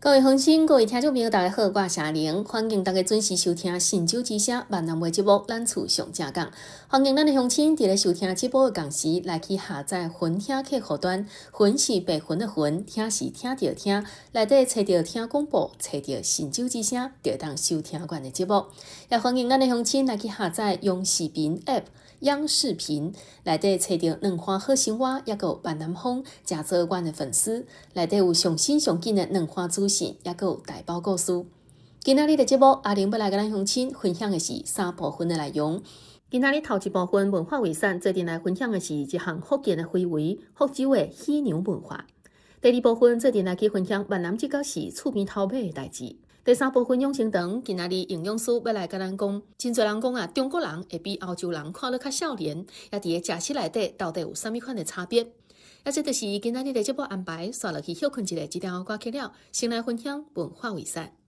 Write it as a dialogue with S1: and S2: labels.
S1: 各位乡亲、各位听众朋友，大家好，我是夏玲，欢迎大家准时收听《新酒之声》闽南话节目《咱厝上正讲》。欢迎咱的乡亲伫咧收听节目的同时，来去下载云听客户端，云是白云的云，听是听着听，内底找着听广播，找着新酒之声，就当收听阮的节目。也欢迎咱的乡亲来去下载央视频 App。央视频内底找到两花好生活，也有万南风，加做阮的粉丝。内底有上新上紧的两花资讯，也有大包故事。今仔日的节目，阿玲要来跟咱乡亲分享的是3部分的内容。今仔日头一部分文化遗产，做阵来分享的是一项福建的非遗——福州的喜娘文化。第二部分做阵来去分享闽南这个是厝边头尾的代志。第3部分养生堂，今仔日营养师要来甲咱讲，真侪人讲啊，中国人会比欧洲人看落较少年，也伫个食食内底到底有啥物款的差别？也这就是今仔日的节目安排，刷落去休困一下，一条歌曲了，先来分享文化遗产。